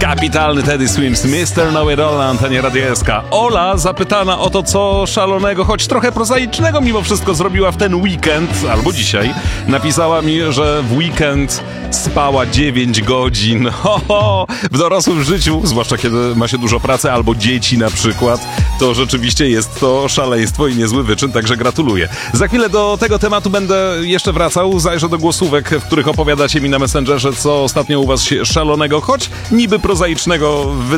Kapitalny Teddy Swims, Mr. Know It All na antenie Radia SK. Ola, zapytana o to, co szalonego, choć trochę prozaicznego mimo wszystko zrobiła w ten weekend, albo dzisiaj, napisała mi, że w weekend spała 9 godzin. W dorosłym życiu, zwłaszcza kiedy ma się dużo pracy albo dzieci na przykład, to rzeczywiście jest to szaleństwo i niezły wyczyn, także gratuluję. Za chwilę do tego tematu będę jeszcze wracał, zajrzę do głosówek, w których opowiadacie mi na Messengerze, co ostatnio u was się szalonego, choć niby prozaicznego